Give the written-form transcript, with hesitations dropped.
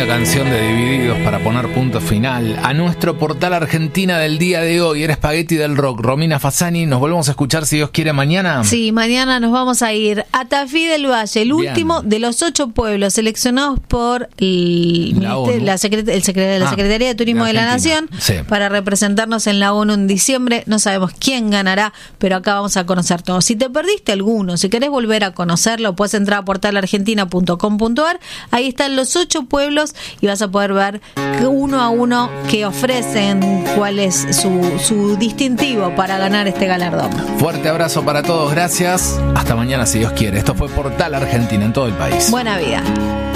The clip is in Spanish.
canción de Divididos para poner punto final a nuestro portal Argentina del día de hoy. Era Spaghetti del Rock. Romina Fasani, nos volvemos a escuchar si Dios quiere mañana. Sí, mañana nos vamos a ir a Tafí del Valle, el último de los 8 pueblos seleccionados por la Secretaría de Turismo de la Nación para representarnos en la ONU en diciembre. No sabemos quién ganará, pero acá vamos a conocer todos. Si te perdiste alguno, si querés volver a conocerlo, puedes entrar a portalargentina.com.ar. Ahí están los 8 pueblos y vas a poder ver uno a uno qué ofrecen, cuál es su distintivo para ganar este galardón. Fuerte abrazo para todos, gracias. Hasta mañana si Dios quiere. Esto fue Portal Argentina en todo el país. Buena vida.